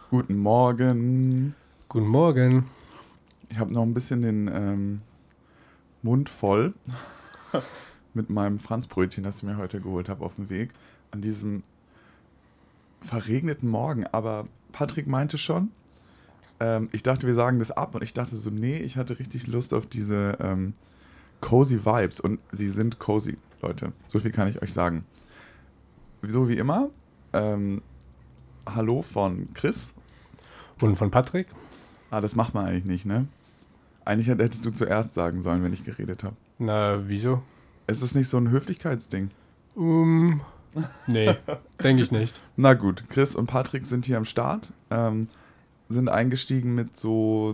Guten Morgen. Guten Morgen. Ich habe noch ein bisschen den Mund voll mit meinem Franzbrötchen, das ich mir heute geholt habe auf dem Weg. An diesem verregneten Morgen. Aber Patrick meinte schon, ich dachte, wir sagen das ab. Und ich dachte so, nee, ich hatte richtig Lust auf diese cozy Vibes. Und sie sind cozy, Leute. So viel kann ich euch sagen. So wie immer, hallo von Chris. Und von Patrick? Das macht man eigentlich nicht, ne? Eigentlich hättest du zuerst sagen sollen, wenn ich geredet habe. Na, wieso? Ist es nicht so ein Höflichkeitsding? Nee, denke ich nicht. Na gut, Chris und Patrick sind hier am Start, sind eingestiegen mit so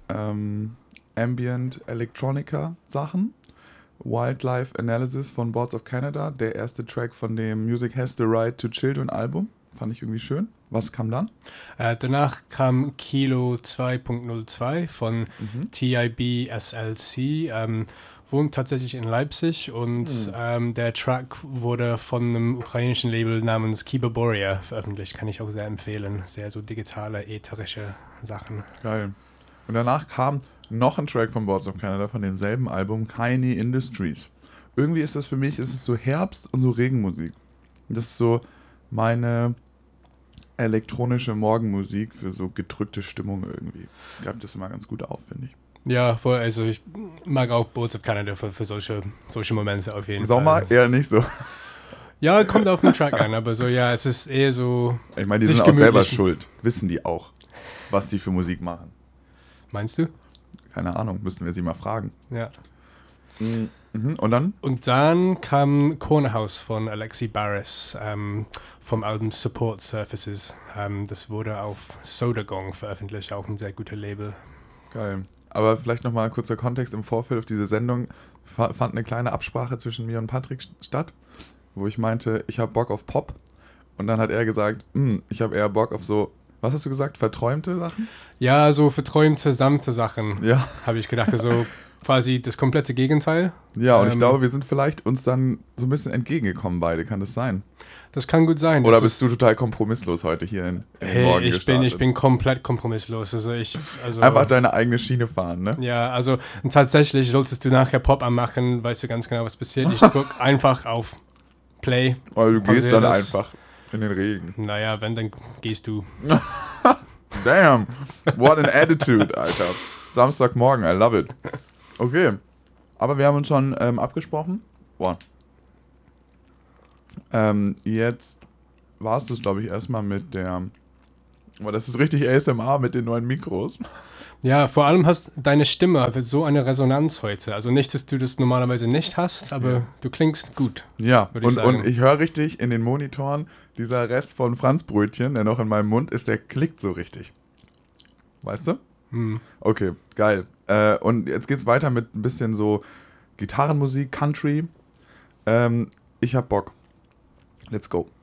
Ambient Electronica Sachen. Wildlife Analysis von Boards of Canada, der erste Track von dem Music Has the Right to Children Album. Fand ich irgendwie schön. Was kam dann? Danach kam Kilo 2.02 von TIB SLC. Wohnt tatsächlich in Leipzig und der Track wurde von einem ukrainischen Label namens Kibaboria veröffentlicht. Kann ich auch sehr empfehlen. Sehr so digitale, ätherische Sachen. Geil. Und danach kam noch ein Track von Boards of Canada von demselben Album, Tiny Industries. Irgendwie ist das für mich, ist es so Herbst und so Regenmusik. Das ist so meine elektronische Morgenmusik für so gedrückte Stimmung irgendwie. Greift das immer ganz gut auf, finde ich. Ja, voll, also ich mag auch Boards of Canada für solche Momente auf jeden Fall. Sommer eher nicht so. Ja, kommt auf den Track an, aber so, ja, es ist eher so. Ich meine, die sind auch selber schuld. Wissen die auch, was die für Musik machen. Meinst du? Keine Ahnung, müssten wir sie mal fragen. Ja. Und dann? Und dann kam Cornerhouse von Alexi Barris vom Album Support Surfaces. Das wurde auf Sodagong veröffentlicht, auch ein sehr guter Label. Geil. Aber vielleicht nochmal kurzer Kontext im Vorfeld auf diese Sendung. Fand eine kleine Absprache zwischen mir und Patrick statt, wo ich meinte, ich habe Bock auf Pop. Und dann hat er gesagt, ich habe eher Bock auf so, was hast du gesagt, verträumte Sachen? Ja, so verträumte, sanfte Sachen, ja. Habe ich gedacht. Also quasi das komplette Gegenteil. Ja, und ich glaube, wir sind vielleicht uns dann so ein bisschen entgegengekommen beide. Kann das sein? Das kann gut sein. Oder bist du total kompromisslos heute hier in Morgen gestartet? Ich bin komplett kompromisslos. Also einfach deine eigene Schiene fahren, ne? Ja, also tatsächlich solltest du nachher Pop anmachen, weißt du ganz genau, was passiert. Ich drücke einfach auf Play. Oder du gehst dann einfach in den Regen. Naja, wenn, dann gehst du. Damn, what an attitude, Alter. Samstagmorgen, I love it. Okay, aber wir haben uns schon abgesprochen. Boah. Jetzt war es das, glaube ich, erstmal mit der... Aber das ist richtig ASMR mit den neuen Mikros. Ja, vor allem hast deine Stimme so eine Resonanz heute. Also nicht, dass du das normalerweise nicht hast, aber du klingst gut. Ja, und ich höre richtig in den Monitoren, dieser Rest von Franzbrötchen, der noch in meinem Mund ist, der klickt so richtig. Weißt du? Okay, geil. Und jetzt geht's weiter mit ein bisschen so Gitarrenmusik, Country. Ich hab Bock. Let's go.